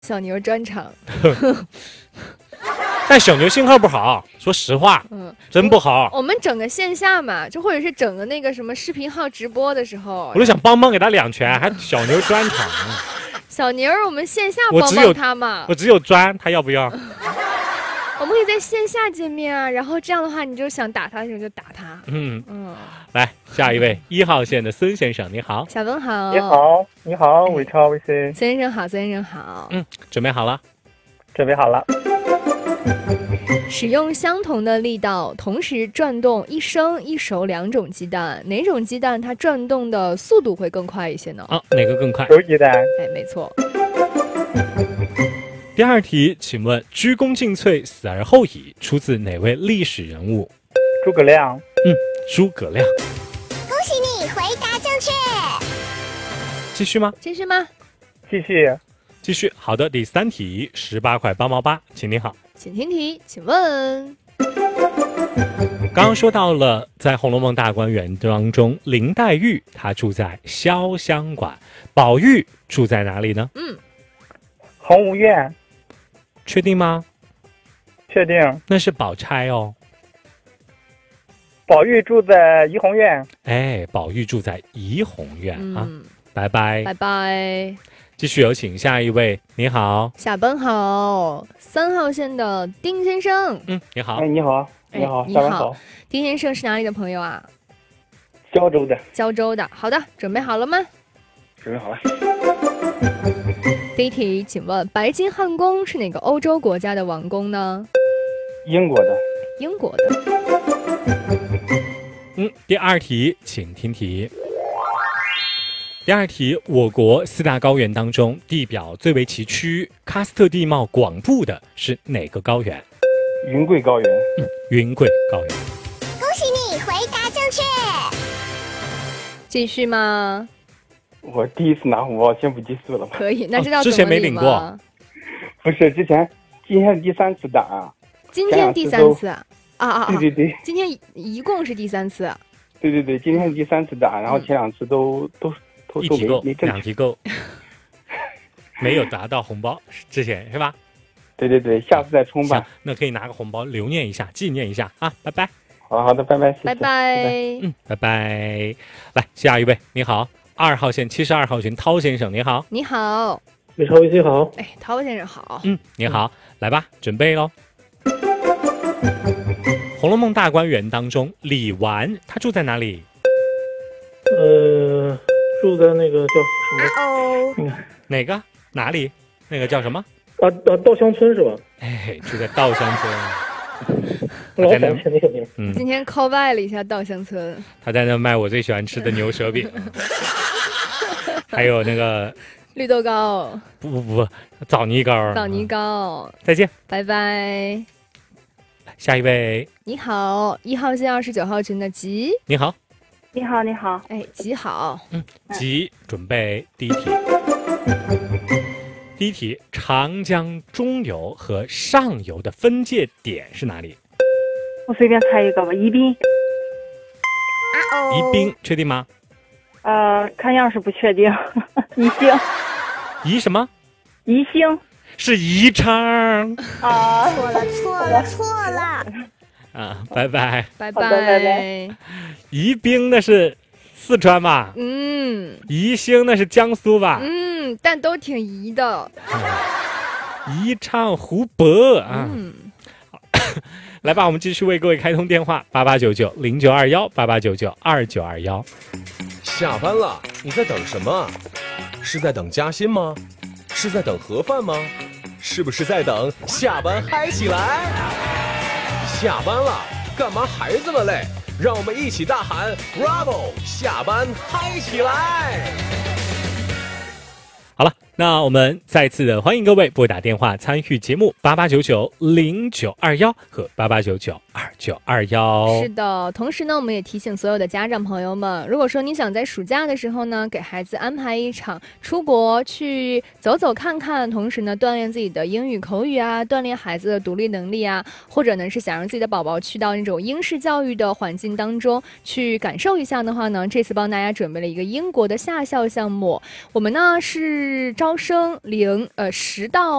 小牛专场。 但小牛信号不好，说实话，真不好。 我们整个线下嘛，就或者是整个那个什么视频号直播的时候， 我就想帮给他2拳，还小牛专场。 小牛，我们线下帮他嘛。 我只有砖，他要不要？ 我们可以在线下见面啊，然后这样的话，你就想打他的时候就打他。 来下一位1号线的孙先生，你好。 小文好。 你好，伟超微信。 孙先生好，孙先生好。 准备好了。 准备好了。 使用相同的力道，同时转动一生一熟2种鸡蛋，哪种鸡蛋它转动的速度会更快一些呢？ 哪个更快？ 熟鸡蛋。 哎，没错。 第2题，请问鞠躬尽瘁，死而后已出自哪位历史人物？ 诸葛亮。 诸葛亮。 恭喜你回答正确。 继续吗？ 继续吗？ 继续。 好的，第3题，18块8毛8，请听好。 请听题，请问， 刚刚说到了，在《红楼梦》大观园当中，林黛玉她住在潇湘馆，宝玉住在哪里呢？ 鸿胪院。 确定吗？ 确定。 那是宝钗哦。 宝玉住在怡红院。 哎，宝玉住在怡红院啊。拜拜。 拜拜。 继续有请下一位，你好。 下班好，3号线的丁先生。 你好。 你好。你好，下班好。 丁先生是哪里的朋友啊？ 胶州的。 胶州的。好的，准备好了吗？ 准备好了。 第1题，请问白金汉宫是哪个欧洲国家的王宫呢？ 英国的。 英国的。 第2题，请听题。第2题，我国4大高原当中，地表最为崎岖、喀斯特地貌广布的是哪个高原？ 云贵高原。 云贵高原。 恭喜你回答正确。 继续吗？ 我第一次拿红包，先不计数了吧？ 可以，那知道之前没领过。 不是，今天是第3次打啊。 今天第3次啊！对， 今天一共是第3次。 对，今天是第3次打，然后前2次都 1题够，2题够，没有达到红包之前是吧？ 对，下次再冲吧。 那可以拿个红包留念一下，纪念一下啊！拜拜。 好的，拜拜，谢谢。 拜拜。 拜拜。来下一位，你好，2号线72号群涛先生，你好。 你好。 伟超微信好。 哎，涛先生好。 你好，来吧，准备咯。《红楼梦》大观园当中，李纨她住在哪里？ 住在那个叫什么？ 哪个？哪里？那个叫什么？ 稻香村是吧？ 哎，住在稻香村。 老想起那个名。 今天 call back 了一下稻香村。 他在那卖我最喜欢吃的牛舌饼，还有那个绿豆糕。 不，枣泥糕。 枣泥糕。 再见。 拜拜。 下一位。 你好，1号线29号群的吉。 你好。 你好。 哎，吉好。 吉，准备第1题。第1题，长江中游和上游的分界点是哪里？ 我随便猜一个吧，宜宾。 宜宾，确定吗？ 看样是不确定。宜兴。 宜什么？ 宜兴。 是宜昌。 错了。 拜拜。 拜拜。 宜宾那是四川吧？宜兴那是江苏吧？ 但都挺宜的。 宜昌湖北啊。来吧，我们继续为各位开通电话8899092188992921。 下班了，你在等什么？是在等加薪吗？是在等盒饭吗？是不是在等下班嗨起来？下班了，干嘛还这么累？让我们一起大喊 Bravo， 下班嗨起来！ 好了，那我们再次的欢迎各位拨打电话参与节目88990921和8899 2921。 是的，同时呢，我们也提醒所有的家长朋友们，如果说你想在暑假的时候呢，给孩子安排一场出国去走走看看，同时呢，锻炼自己的英语口语啊，锻炼孩子的独立能力啊，或者呢是想让自己的宝宝去到那种英式教育的环境当中去感受一下的话呢，这次帮大家准备了一个英国的夏校项目。我们呢是招生10到